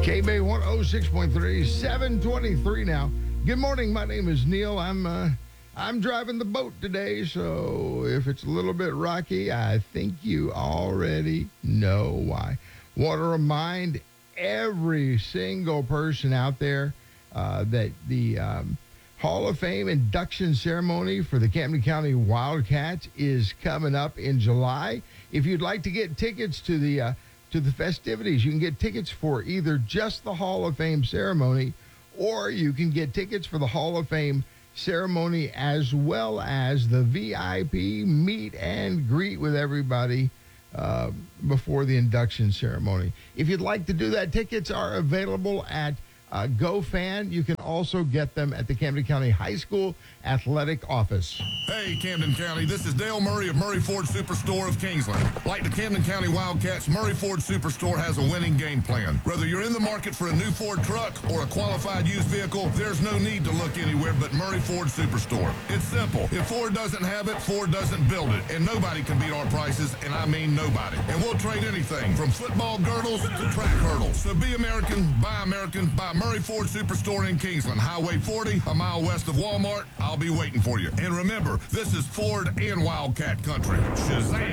K-Bay 106.3, 723 now. Good morning. My name is Neil. I'm driving the boat today, so if it's a little bit rocky, I think you already know why. Want to remind every single person out there that the Hall of Fame induction ceremony for the Camden County Wildcats is coming up in July. If you'd like to get tickets to the festivities, you can get tickets for either just the Hall of Fame ceremony, or you can get tickets for the Hall of Fame ceremony as well as the VIP meet and greet with everybody before the induction ceremony. If you'd like to do that, tickets are available at GoFan. You can also get them at the Camden County High School Athletic Office. Hey, Camden County, this is Dale Murray of Murray Ford Superstore of Kingsland. Like the Camden County Wildcats, Murray Ford Superstore has a winning game plan. Whether you're in the market for a new Ford truck or a qualified used vehicle, there's no need to look anywhere but Murray Ford Superstore. It's simple. If Ford doesn't have it, Ford doesn't build it. And nobody can beat our prices, and I mean nobody. And we'll trade anything from football girdles to track hurdles. So be American, buy Murray Ford Superstore in Kingsland, Highway 40, a mile west of Walmart. I'll be waiting for you. And remember, this is Ford and Wildcat country. Shazam!